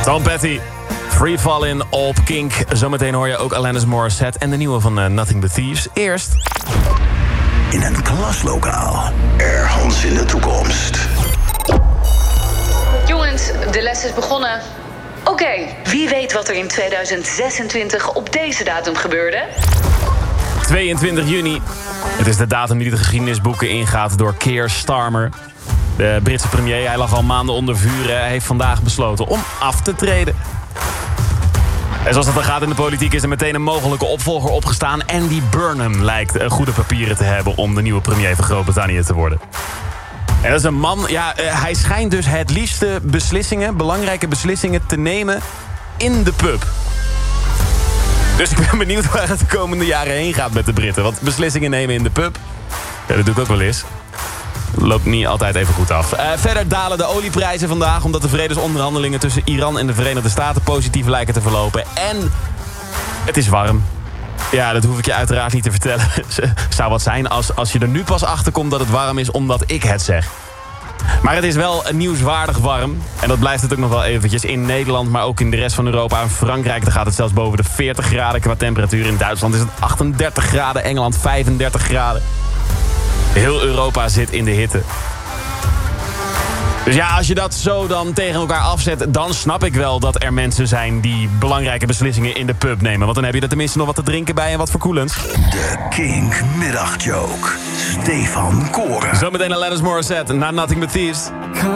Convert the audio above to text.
Tom Petty, Free Fallin' op Kink. Zometeen hoor je ook Alanis Morissette en de nieuwe van Nothing But Thieves. Eerst... In een klaslokaal, ergens in de toekomst. Jongens, de les is begonnen. Oké, wie weet wat er in 2026 op deze datum gebeurde? 22 juni. Het is de datum die de geschiedenisboeken ingaat door Keir Starmer. De Britse premier, hij lag al maanden onder vuur. Hij heeft vandaag besloten om af te treden. En zoals het dan gaat in de politiek is er meteen een mogelijke opvolger opgestaan. Andy Burnham lijkt goede papieren te hebben om de nieuwe premier van Groot-Brittannië te worden. En dat is een man, hij schijnt dus het liefste belangrijke beslissingen te nemen in de pub. Dus ik ben benieuwd waar het de komende jaren heen gaat met de Britten. Want beslissingen nemen in de pub, dat doe ik ook wel eens. Loopt niet altijd even goed af. Verder dalen de olieprijzen vandaag omdat de vredesonderhandelingen tussen Iran en de Verenigde Staten positief lijken te verlopen. En het is warm. Ja, dat hoef ik je uiteraard niet te vertellen. Zou wat zijn als je er nu pas achter komt dat het warm is omdat ik het zeg. Maar het is wel nieuwswaardig warm. En dat blijft het ook nog wel eventjes in Nederland, maar ook in de rest van Europa. In Frankrijk daar gaat het zelfs boven de 40 graden qua temperatuur. In Duitsland is het 38 graden, Engeland 35 graden. Heel Europa zit in de hitte. Dus ja, als je dat zo dan tegen elkaar afzet, dan snap ik wel dat er mensen zijn die belangrijke beslissingen in de pub nemen. Want dan heb je er tenminste nog wat te drinken bij en wat verkoelends. De Kink Middagjoke. Stefan Koren. Zometeen Alanis Morissette na Nothing But Thieves.